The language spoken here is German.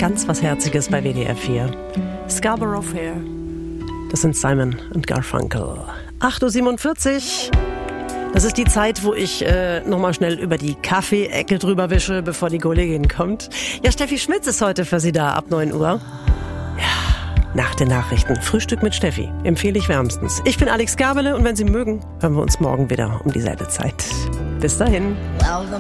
ganz was Herziges bei WDR 4. Scarborough Fair. Das sind Simon und Garfunkel. 8.47 Uhr. Das ist die Zeit, wo ich nochmal schnell über die Kaffee-Ecke drüber wische, bevor die Kollegin kommt. Ja, Steffi Schmitz ist heute für Sie da ab 9 Uhr. Ja, nach den Nachrichten. Frühstück mit Steffi. Empfehle ich wärmstens. Ich bin Alex Gabele und wenn Sie mögen, hören wir uns morgen wieder um dieselbe Zeit. Bis dahin.